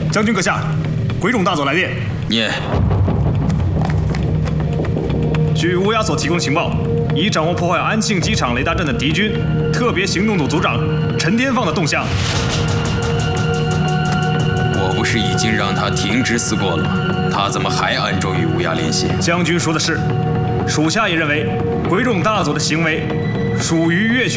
将军阁下，鬼冢大佐来电。 念。 据乌鸦所提供情报，已掌握破坏安庆机场雷达站的敌军特别行动组组长陈天放的动向。 我不是已经让他停止思过了吗？他怎么还暗中与乌鸦联系？ 将军说的是，属下也认为鬼冢大佐的行为属于越权。